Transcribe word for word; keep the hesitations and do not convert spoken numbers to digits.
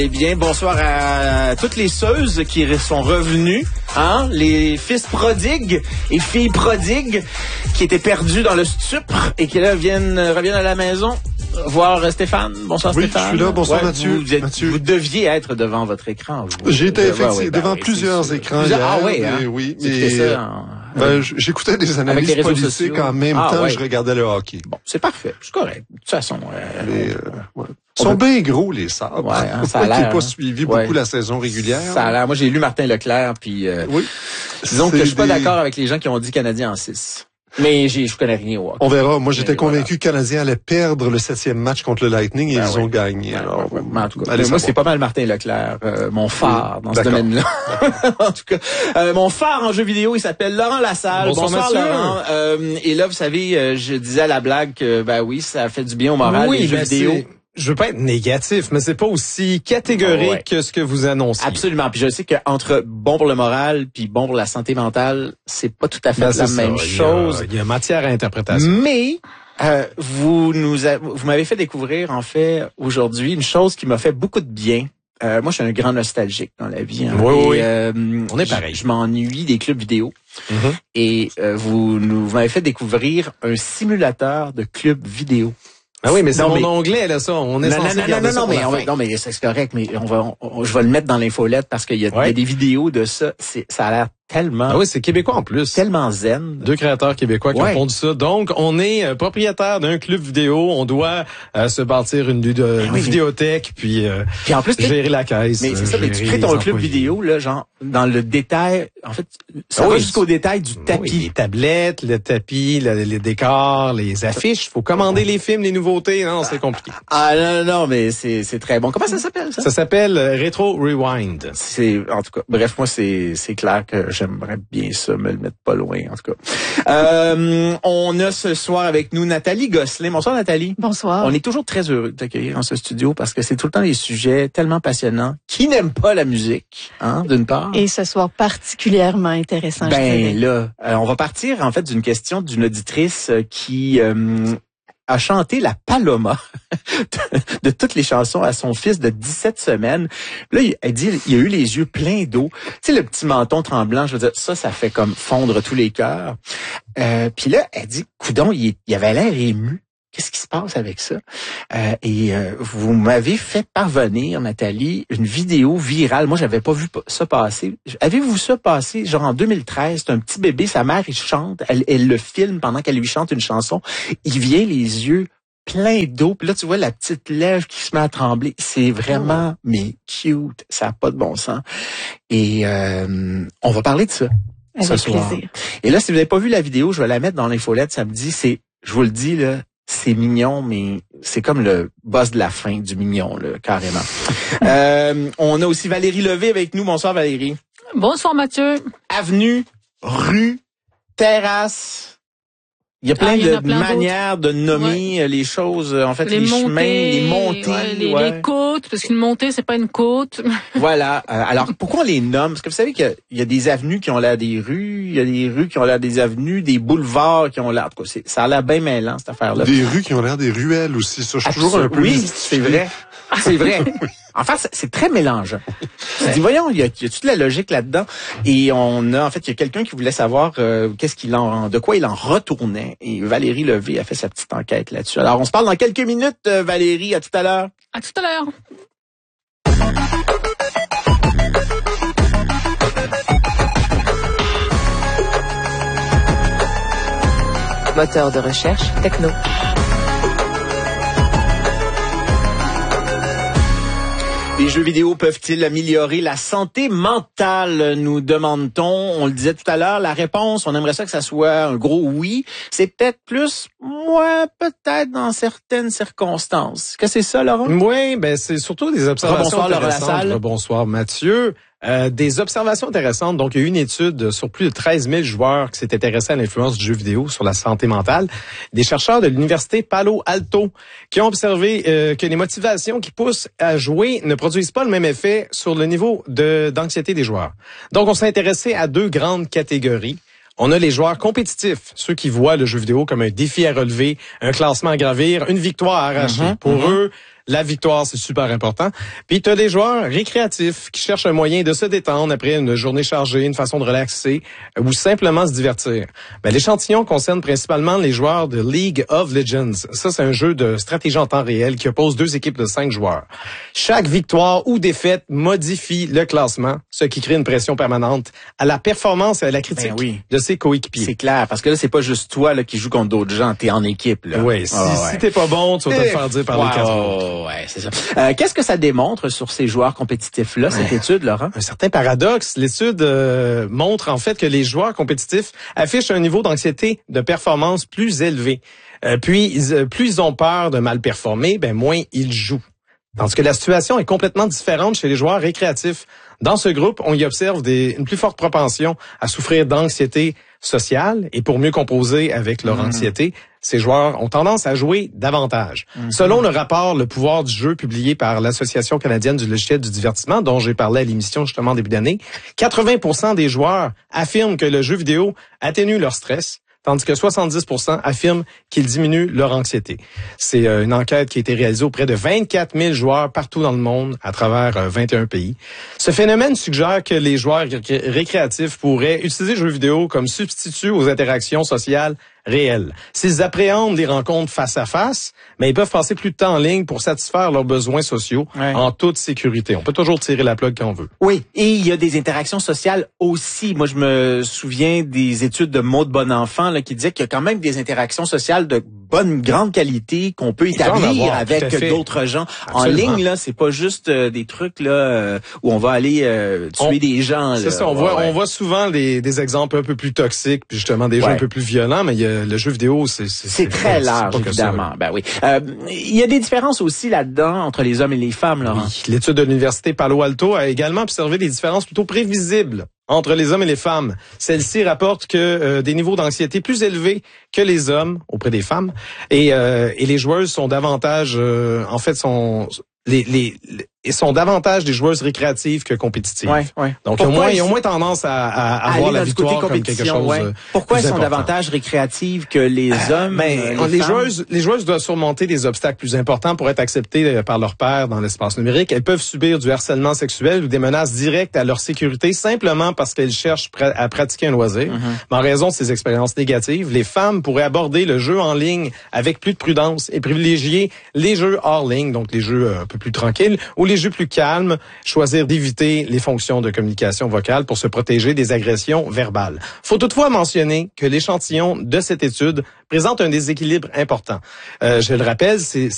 Eh bien, bonsoir à toutes les seuses qui sont revenues, hein, les fils prodigues et filles prodigues qui étaient perdus dans le stupre et qui là viennent reviennent à la maison voir Stéphane. Bonsoir oui, Stéphane. Je suis là. Bonsoir ouais, Mathieu. Vous, êtes, Mathieu. Vous deviez être devant votre écran. J'ai été effectivement ouais, ouais, devant ben, plusieurs c'est, écrans plusieurs, hier. Ah oui, hein? Mais, oui, mais mais ça en, ben, j'écoutais des analyses politiques sociaux. En même ah, temps, ouais. je regardais le hockey. Bon, c'est parfait, c'est correct. De toute façon, euh, mais, euh, ouais. Ils sont bien gros, les sabres. Ouais, hein, ça a l'air. Qui n'a pas suivi ouais. beaucoup la saison régulière. Ça a l'air. Moi, j'ai lu Martin Leclerc, puis euh, oui. disons que je suis pas des... d'accord avec les gens qui ont dit Canadien en six. Mais j'ai, je connais rien au hockey. On verra. Moi, j'étais mais convaincu voilà. que le Canadien allait perdre le septième match contre le Lightning et ben ils oui. ont gagné. Ben alors, oui. En tout cas, allez, moi, c'est pas mal Martin Leclerc, euh, mon phare oui. dans D'accord. ce domaine-là. En tout cas, euh, mon phare en jeu vidéo, il s'appelle Laurent Lassalle. Bonsoir, Bonsoir Laurent. Euh, et là, vous savez, euh, je disais à la blague que, ben oui, ça fait du bien au moral, oui, les jeux ben vidéo. C'est... Je veux pas être négatif, mais c'est pas aussi catégorique oh, ouais. que ce que vous annoncez. Absolument. Puis je sais qu'entre bon pour le moral puis bon pour la santé mentale, c'est pas tout à fait ben, la même ça. chose. Il y a, il y a matière à interprétation. Mais euh, vous nous a, vous m'avez fait découvrir en fait aujourd'hui une chose qui m'a fait beaucoup de bien. Euh, moi, je suis un grand nostalgique dans la vie. Hein, oui, et, oui. Euh, on est pareil. Je, je m'ennuie des clubs vidéo. Mm-hmm. Et euh, vous nous vous m'avez fait découvrir un simulateur de club vidéo. Ah oui, mais c'est non, mon mais... onglet, là, ça. On est non, censé non, non, non, non, mais, on va, non, mais c'est correct, mais on va, on, je vais le mettre dans l'infolette parce qu'il y a, ouais. il y a des vidéos de ça. C'est, ça a l'air tellement. Ah oui, c'est québécois en plus. Tellement zen. Deux créateurs québécois qui ouais. ont pondu ça. Donc, on est euh, propriétaire d'un club vidéo. On doit euh, se bâtir une, une, une oui, vidéothèque, puis, euh, puis en plus, gérer la caisse. Mais c'est ça, mais tu crées ton club vidéo, là, genre, dans le détail. En fait, ça ah va oui. jusqu'au détail du tapis. Oui, les tablettes, le tapis, le, les décors, les affiches. Faut commander les films, les nouveautés. Non, c'est compliqué. Ah non, non, mais c'est, c'est très bon. Comment ça s'appelle, ça? Ça s'appelle Retro Rewind. C'est, en tout cas, bref, moi, c'est, c'est clair que j'aimerais bien ça, me le mettre pas loin, en tout cas. Euh, on a ce soir avec nous Nathalie Gosselin. Bonsoir, Nathalie. Bonsoir. On est toujours très heureux de t'accueillir dans ce studio parce que c'est tout le temps des sujets tellement passionnants. Qui n'aime pas la musique, hein, d'une part? Et ce soir particulièrement intéressant, ben, je dirais. là, euh, on va partir, en fait, d'une question d'une auditrice qui... Euh, a chanté la Paloma de, de toutes les chansons à son fils de dix-sept semaines. Là, elle dit, il a eu les yeux pleins d'eau. Tu sais, le petit menton tremblant, je veux dire, ça, ça fait comme fondre tous les cœurs. Euh, puis là, elle dit, coudon, il, il avait l'air ému. Qu'est-ce qui se passe avec ça? Euh, et euh, vous m'avez fait parvenir, Nathalie, une vidéo virale. Moi, j'avais pas vu ça passer. Avez-vous ça passer? Genre en deux mille treize, c'est un petit bébé, sa mère, il chante, elle, elle le filme pendant qu'elle lui chante une chanson. Il vient les yeux pleins d'eau. Puis là, tu vois la petite lèvre qui se met à trembler. C'est vraiment, oh. mais cute. Ça n'a pas de bon sens. Et euh, on va parler de ça avec ce soir. Plaisir. Et là, si vous n'avez pas vu la vidéo, je vais la mettre dans l'infolette samedi. C'est, je vous le dis, là, c'est mignon, mais c'est comme le boss de la fin du mignon, là, carrément. euh, on a aussi Valérie Levé avec nous. Bonsoir, Valérie. Bonsoir, Mathieu. Avenue, rue, terrasse. Il y a plein ah, de plein manières d'autres. de nommer ouais. les choses, en fait, les, les montées, chemins, les montées. Ouais, les, ouais. les côtes, parce qu'une montée, c'est pas une côte. Voilà. Euh, alors, pourquoi on les nomme? Parce que vous savez qu'il y a, il y a des avenues qui ont l'air des rues, il y a des rues qui ont l'air des avenues, des boulevards qui ont l'air... En tout cas, c'est, ça a l'air bien mêlant, cette affaire-là. Des rues qui ont l'air des ruelles aussi. Ça, je suis toujours un peu... Oui, c'est vrai. C'est vrai. En fait, c'est très mélangeant. Tu te dis, voyons, il y, a, il y a toute la logique là-dedans. Et on a, en fait, il y a quelqu'un qui voulait savoir euh, qu'est-ce qu'il en, de quoi il en retournait. Et Valérie Levé a fait sa petite enquête là-dessus. Alors, on se parle dans quelques minutes, euh, Valérie. À tout à l'heure. À tout à l'heure. Moteur de recherche techno. Les jeux vidéo peuvent-ils améliorer la santé mentale, nous demande-t-on. On le disait tout à l'heure, la réponse, on aimerait ça que ça soit un gros oui. C'est peut-être plus, moi, peut-être dans certaines circonstances. Qu'est-ce que c'est ça, Laurent? Oui, ben c'est surtout des observations Bonsoir, intéressantes. Laurent Lassalle. Bonsoir, Mathieu. Euh, des observations intéressantes. Donc, il y a eu une étude sur plus de treize mille joueurs qui s'est intéressés à l'influence du jeu vidéo sur la santé mentale. Des chercheurs de l'université Palo Alto qui ont observé euh, que les motivations qui poussent à jouer ne produisent pas le même effet sur le niveau de d'anxiété des joueurs. Donc, on s'est intéressé à deux grandes catégories. On a les joueurs compétitifs, ceux qui voient le jeu vidéo comme un défi à relever, un classement à gravir, une victoire à arracher. Mm-hmm, Pour mm-hmm. eux, La victoire, c'est super important. Puis tu as des joueurs récréatifs qui cherchent un moyen de se détendre après une journée chargée, une façon de relaxer ou simplement se divertir. Ben, l'échantillon concerne principalement les joueurs de League of Legends. Ça, c'est un jeu de stratégie en temps réel qui oppose deux équipes de cinq joueurs. Chaque victoire ou défaite modifie le classement, ce qui crée une pression permanente à la performance et à la critique ben oui. de ses coéquipiers. C'est clair, parce que là, c'est pas juste toi là qui joue contre d'autres gens, t'es en équipe. Là. Oui, si, oh, ouais. si t'es pas bon, tu vas te le faire dire par wow, les quatre autres. Oh, ouais, c'est ça. Euh, qu'est-ce que ça démontre sur ces joueurs compétitifs-là, cette ouais. étude, Laurent? Un certain paradoxe. L'étude euh, montre en fait que les joueurs compétitifs affichent un niveau d'anxiété de performance plus élevé. Euh, puis, ils, plus ils ont peur de mal performer, ben moins ils jouent. Tandis que la situation est complètement différente chez les joueurs récréatifs. Dans ce groupe, on y observe des, une plus forte propension à souffrir d'anxiété sociale et pour mieux composer avec leur mmh. anxiété, ces joueurs ont tendance à jouer davantage. Mmh. Selon le rapport Le pouvoir du jeu publié par l'Association canadienne du logiciel du divertissement, dont j'ai parlé à l'émission justement en début d'année, quatre-vingts pour cent des joueurs affirment que le jeu vidéo atténue leur stress, tandis que soixante-dix pour cent affirment qu'il diminue leur anxiété. C'est euh, une enquête qui a été réalisée auprès de vingt-quatre mille joueurs partout dans le monde, à travers euh, vingt et un pays. Ce phénomène suggère que les joueurs ré- récréatifs pourraient utiliser les jeux vidéo comme substitut aux interactions sociales réelles. S'ils appréhendent les rencontres face à face, mais ils peuvent passer plus de temps en ligne pour satisfaire leurs besoins sociaux ouais. en toute sécurité. On peut toujours tirer la plug quand on veut. Oui, et il y a des interactions sociales aussi. Moi, je me souviens des études de Maud Bonenfant là, qui disaient qu'il y a quand même des interactions sociales de bonne, grande qualité qu'on peut établir avoir, avec d'autres gens. Absolument. En ligne, là, c'est pas juste euh, des trucs là euh, où on va aller euh, tuer on, des gens. C'est là. ça, on, ouais, voit, ouais. on voit souvent des, des exemples un peu plus toxiques, puis justement des ouais. jeux un peu plus violents, mais il y a le jeu vidéo, c'est c'est, c'est très c'est, large, c'est évidemment. Ça, ben oui. Euh, il y a des différences aussi là-dedans entre les hommes et les femmes, Laurent. Oui. L'étude de l'université Palo Alto a également observé des différences plutôt prévisibles entre les hommes et les femmes. Celle-ci rapporte que euh, des niveaux d'anxiété plus élevés que les hommes auprès des femmes et euh, et les joueuses sont davantage euh, en fait sont les les et sont davantage des joueuses récréatives que compétitives. Ouais, ouais. Donc ils ont, moins, ils ont moins tendance à, à, à voir la victoire comme quelque chose. Ouais. Pourquoi elles sont davantage récréatives que les hommes? Ben, euh, les, les joueuses, les joueuses doivent surmonter des obstacles plus importants pour être acceptées par leurs pairs dans l'espace numérique. Elles peuvent subir du harcèlement sexuel ou des menaces directes à leur sécurité simplement parce qu'elles cherchent à pratiquer un loisir. Mm-hmm. Mais en raison de ces expériences négatives, les femmes pourraient aborder le jeu en ligne avec plus de prudence et privilégier les jeux hors ligne, donc les jeux un peu plus tranquilles, ou les jeux plus calmes, choisir d'éviter les fonctions de communication vocale pour se protéger des agressions verbales. Faut toutefois mentionner que l'échantillon de cette étude présente un déséquilibre important. Euh, je le rappelle, c'est